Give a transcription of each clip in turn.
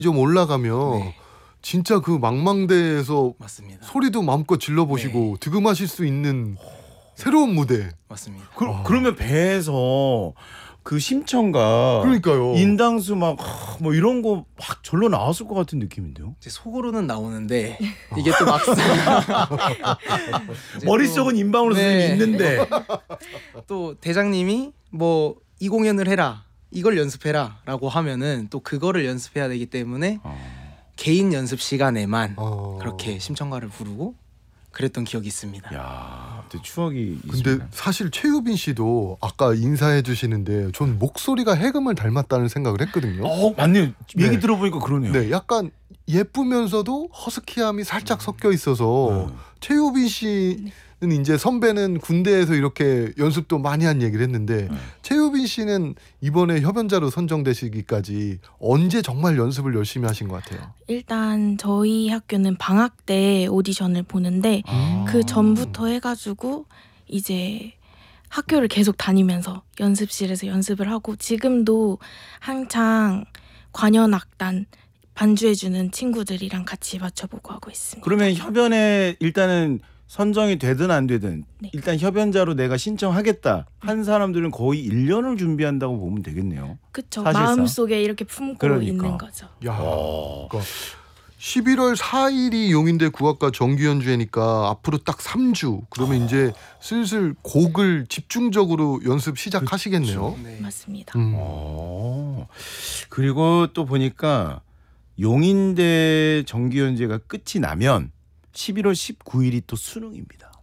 좀 올라가면 네. 진짜 그 망망대에서 맞습니다. 소리도 마음껏 질러보시고 득음하실 수 있는 새로운 무대. 맞습니다. 그러면 배에서 그 심청과 그러니까요. 인당수 막 뭐 이런 거 막 절로 나왔을 것 같은 느낌인데요. 이제 속으로는 나오는데 이게 또 막상 이제 머릿속은 임방으로 네. 선생님이 있는데 또 대장님이 뭐 이 공연을 해라, 이걸 연습해라라고 하면은 또 그거를 연습해야 되기 때문에 개인 연습 시간에만 그렇게 심청가를 부르고 그랬던 기억이 있습니다. 야, 또 추억이 근데 있습니다. 사실 최유빈 씨도 아까 인사해 주시는데 전 목소리가 해금을 닮았다는 생각을 했거든요. 맞네요. 얘기 네. 들어보니까 그러네요. 네, 약간 예쁘면서도 허스키함이 살짝 섞여 있어서 최유빈 씨는 이제 선배는 군대에서 이렇게 연습도 많이 한 얘기를 했는데 최유빈 씨는 이번에 협연자로 선정되시기까지 언제 정말 연습을 열심히 하신 것 같아요? 일단 저희 학교는 방학 때 오디션을 보는데 그 전부터 해가지고 이제 학교를 계속 다니면서 연습실에서 연습을 하고 지금도 한창 관현악단 반주해주는 친구들이랑 같이 맞춰보고 하고 있습니다. 그러면 협연에 일단은 선정이 되든 안 되든 네. 일단 협연자로 내가 신청하겠다 한 사람들은 거의 1년을 준비한다고 보면 되겠네요. 그쵸. 사실상. 마음속에 이렇게 품고 그러니까. 있는 거죠. 야, 그러니까 11월 4일이 용인대 국악과 정기연주회니까 앞으로 딱 3주. 그러면 이제 슬슬 곡을 집중적으로 연습 시작하시겠네요. 네. 맞습니다. 그리고 또 보니까 용인대 정기연재가 끝이 나면 11월 19일이 또 수능입니다.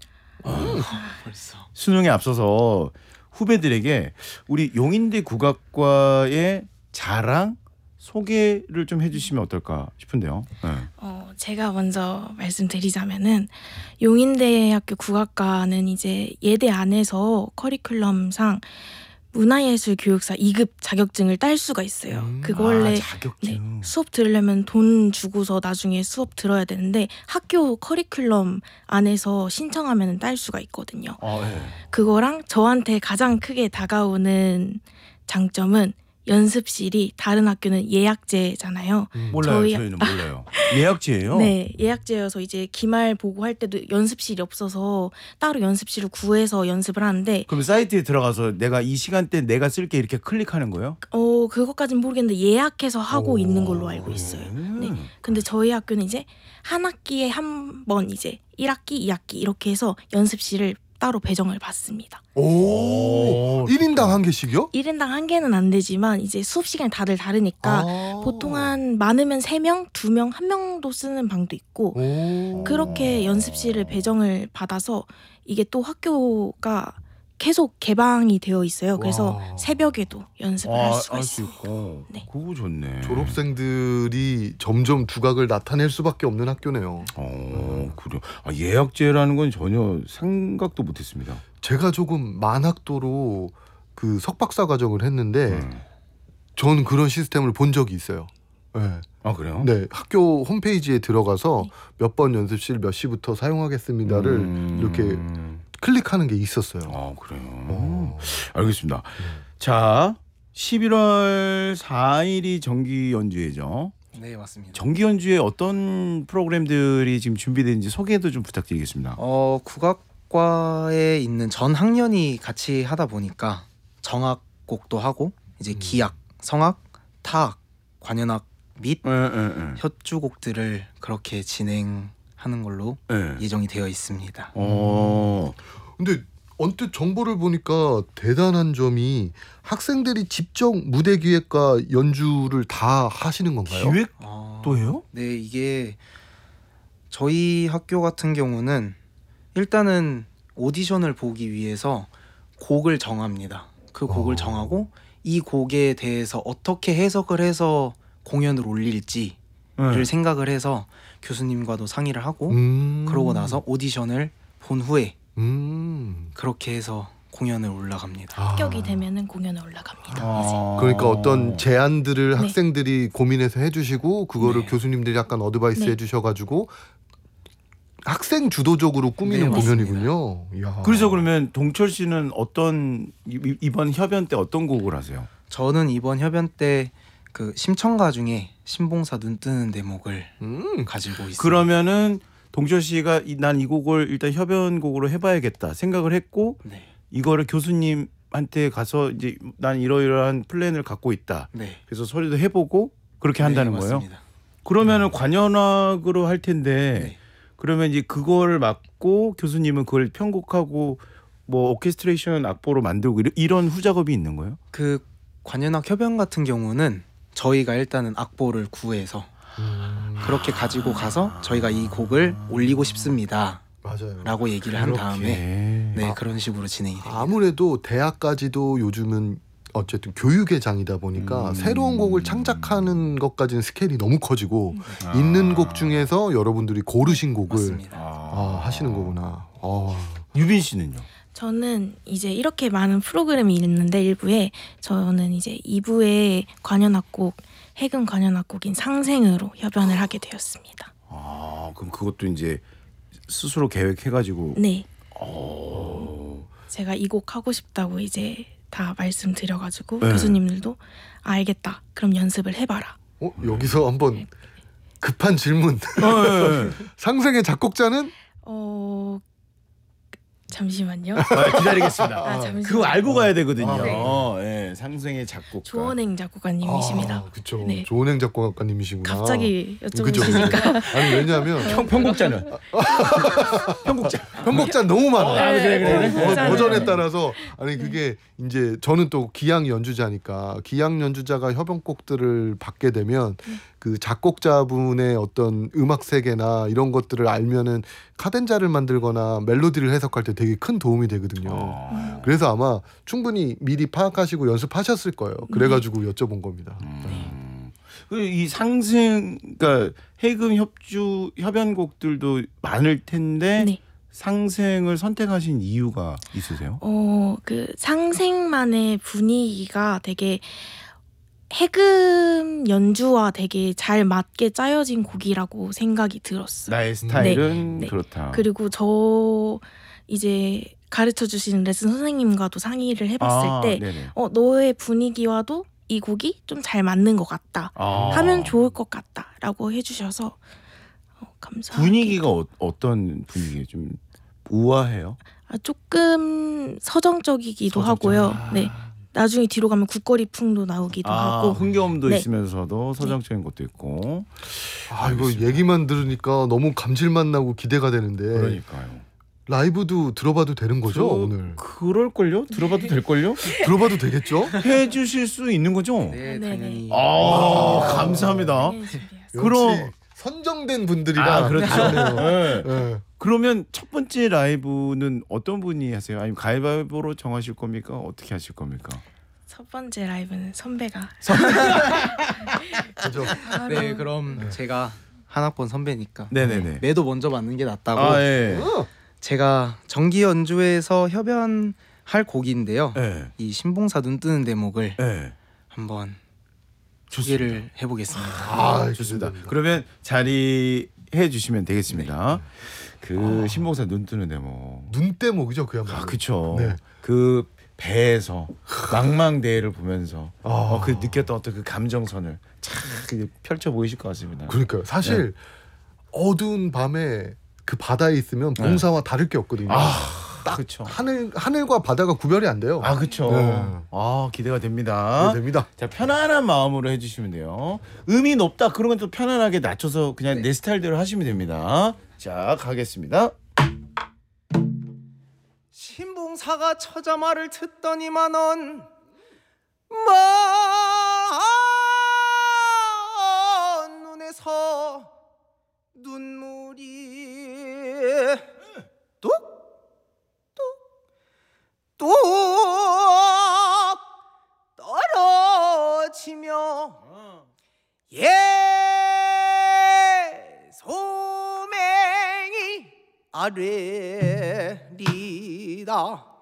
벌써. 수능에 앞서서 후배들에게 우리 용인대 국악과의 자랑 소개를 좀 해주시면 어떨까 싶은데요. 네. 제가 먼저 말씀드리자면은 용인대학교 국악과는 이제 예대 안에서 커리큘럼상 문화예술 교육사 2급 자격증을 딸 수가 있어요. 그거 원래 자격증. 수업 들으려면 돈 주고서 나중에 수업 들어야 되는데 학교 커리큘럼 안에서 신청하면 딸 수가 있거든요. 네. 그거랑 저한테 가장 크게 다가오는 장점은 연습실이 다른 학교는 예약제잖아요. 몰라요. 저희- 저희는 몰라요. 예약제예요? 네, 예약제여서 이제 기말 보고 할 때도 연습실이 없어서 따로 연습실을 구해서 연습을 하는데 그럼 사이트에 들어가서 내가 이 시간대 내가 쓸게 이렇게 클릭하는 거예요? 그것까진 모르겠는데 예약해서 하고 있는 걸로 알고 있어요. 네. 근데 저희 학교는 이제 한 학기에 한 번 이제 1학기, 2학기 이렇게 해서 연습실을 따로 배정을 받습니다. 오, 1인당 한 개씩이요? 1인당 한 개는 안 되지만 이제 수업 시간이 다들 다르니까 보통 한 많으면 3명, 2명, 1명도 쓰는 방도 있고 그렇게 연습실을 배정을 받아서 이게 또 학교가 계속 개방이 되어 있어요. 그래서 와. 새벽에도 연습을 할 수가 수 있어요. 있고. 네. 그거 좋네. 졸업생들이 점점 두각을 나타낼 수밖에 없는 학교네요. 그래. 예약제라는 건 전혀 생각도 못했습니다. 제가 조금 만학도로 그 석박사 과정을 했는데 저는 그런 시스템을 본 적이 있어요. 네. 그래요? 네, 학교 홈페이지에 들어가서 몇 번 연습실 몇 시부터 사용하겠습니다를 이렇게 클릭하는 게 있었어요. 그래요. 알겠습니다. 자, 11월 4일이 정기 연주회죠. 네, 맞습니다. 정기 연주회 어떤 프로그램들이 지금 준비되는지 소개도 좀 부탁드리겠습니다. 국악과에 있는 전 학년이 같이 하다 보니까 정악곡도 하고 이제 기악, 성악, 타악, 관현악 및 협주곡들을 그렇게 진행하는 걸로 예정이 되어 있습니다. 근데 언뜻 정보를 보니까 대단한 점이 학생들이 직접 무대 기획과 연주를 다 하시는 건가요? 기획도 해요? 네, 이게 저희 학교 같은 경우는 일단은 오디션을 보기 위해서 곡을 정합니다. 그 곡을 정하고 이 곡에 대해서 어떻게 해석을 해서 공연을 올릴지를 생각을 해서 교수님과도 상의를 하고 그러고 나서 오디션을 본 후에 그렇게 해서 공연을 올라갑니다. 합격이 되면은 공연에 올라갑니다. 그러니까 어떤 제안들을 네. 학생들이 고민해서 해주시고 그거를 교수님들이 약간 어드바이스 네. 해주셔가지고 학생 주도적으로 꾸미는 네, 공연이군요. 이야. 그래서 그러면 동철 씨는 어떤 이번 협연 때 어떤 곡을 하세요? 저는 이번 협연 때 그 심청가 중에 신봉사 눈 뜨는 대목을 가지고 있어요. 그러면은 동철 씨가 난 이 곡을 일단 협연곡으로 해봐야겠다 생각을 했고 네. 이거를 교수님한테 가서 이제 난 이러이러한 플랜을 갖고 있다. 네. 그래서 소리도 해보고 그렇게 한다는 네, 거예요. 맞습니다. 그러면은 관현악으로 할 텐데 네. 그러면 이제 그거를 맡고 교수님은 그걸 편곡하고 뭐 오케스트레이션 악보로 만들고 이런 후작업이 있는 거예요? 그 관현악 협연 같은 경우는 저희가 일단은 악보를 구해서 그렇게 가지고 가서 저희가 이 곡을 올리고 싶습니다 맞아요. 라고 얘기를 한 다음에 네 아, 그런 식으로 진행이 됩니다. 아무래도 대학까지도 요즘은 어쨌든 교육의 장이다 보니까 새로운 곡을 창작하는 것까지는 스케일이 너무 커지고 있는 곡 중에서 여러분들이 고르신 곡을 맞습니다. 하시는 거구나. 유빈 씨는요? 저는 이제 이렇게 많은 프로그램이 있는데 일부에 저는 이제 2부에 관현악곡 해금 관현악곡인 상생으로 협연을 하게 되었습니다. 아 그럼 그것도 이제 스스로 계획해가지고 네. 제가 이 곡 하고 싶다고 이제 다 말씀드려가지고 네. 교수님들도 알겠다. 그럼 연습을 해봐라. 여기서 한번 급한 질문. 상생의 작곡자는 잠시만요. 기다리겠습니다. 잠시만요. 그거 알고 가야 되거든요. 네. 예, 상생의 작곡가. 조원행 작곡가님이십니다. 그렇죠. 네. 조은행 작곡가님이시구나. 갑자기 그죠. 여쭤보시니까 아니 왜냐하면 편곡자는 편곡자 너무 많아. 그래. 버전에 따라서 아니 그게 이제 저는 또 기양 연주자니까 기양 연주자가 협연곡들을 받게 되면 그 작곡자분의 어떤 음악 세계나 이런 것들을 알면은 카덴자를 만들거나 멜로디를 해석할 때 되게 큰 도움이 되거든요. 그래서 아마 충분히 미리 파악하시고 연습하셨을 거예요. 그래가지고 여쭤본 겁니다. 이 상생 그러니까 해금 협연곡들도 많을 텐데 네. 상생을 선택하신 이유가 있으세요? 그 상생만의 분위기가 되게 해금 연주와 되게 잘 맞게 짜여진 곡이라고 생각이 들었어요. 나의 스타일은 네. 그렇다. 그리고 저 이제 가르쳐 주시는 레슨 선생님과도 상의를 해봤을 때 네네. 너의 분위기와도 이 곡이 좀 잘 맞는 것 같다. 하면 좋을 것 같다라고 해주셔서 감사합니다. 분위기가 어떤 분위기예요? 좀 우아해요? 조금 서정적이기도 하고요. 네. 나중에 뒤로 가면 국거리풍도 나오기도 하고 흥겨움도 네. 있으면서도 서정적인 것도 있고. 이거 얘기만 들으니까 너무 감질맛 나고 기대가 되는데 그러니까요. 라이브도 들어봐도 되는 거죠 오늘? 그럴걸요? 들어봐도 될걸요? 들어봐도 되겠죠? 해주실 수 있는 거죠? 네, 네네. 당연히. 감사합니다. 네, 준비했어요. 그럼- 역시 선정된 분들이라 그렇죠. 그러네요. 네. 네. 그러면 첫 번째 라이브는 어떤 분이 하세요? 아니면 가위바위보로 정하실 겁니까? 어떻게 하실 겁니까? 첫 번째 라이브는 선배가 그죠? 네, 그럼 제가 한 학번 선배니까 네네네. 매도 먼저 맞는 게 낫다고 예. 제가 정기 연주에서 협연할 곡인데요. 예. 이 신봉사 눈 뜨는 대목을 예. 한번 좋습니다. 소개를 해보겠습니다. 좋습니다. 그러면 자리해 주시면 되겠습니다. 그 신봉사 눈 뜨는 데모. 눈대목이죠 그야말로. 그렇죠. 네. 그 배에서 망망대해를 보면서 아. 그 느꼈던 어떤 그 감정선을 참 펼쳐 보이실 것 같습니다. 그러니까요. 사실 어두운 밤에 그 바다에 있으면 봉사와 다를 게 없거든요. 딱 그렇죠. 하늘과 바다가 구별이 안 돼요. 그렇죠. 네. 기대가 됩니다. 네, 됩니다. 자, 편안한 마음으로 해주시면 돼요. 음이 높다 그런 건 또 편안하게 낮춰서 그냥 내 스타일대로 하시면 됩니다. 자, 가겠습니다. 신봉사가 처자말을 듣더니만은 먼 눈에서 눈물이 뚝뚝뚝 떨어지며 소맹이 아래리다